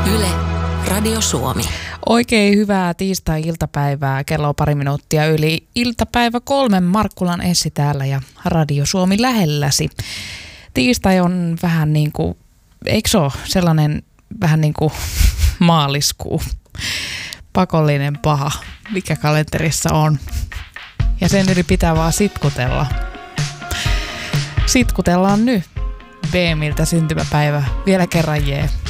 Yle, Radio Suomi. Oikein hyvää tiistai-iltapäivää. Kello on 2 minuuttia yli iltapäivä 3. Markkulan Essi täällä ja Radio Suomi lähelläsi. Tiistai on vähän niin kuin, eikö se ole sellainen vähän niin kuin maaliskuu? Pakollinen paha, mikä kalenterissa on. Ja sen yli pitää vaan sitkutella. Sitkutellaan nyt. BMiltä syntymäpäivä. Vielä kerran jee.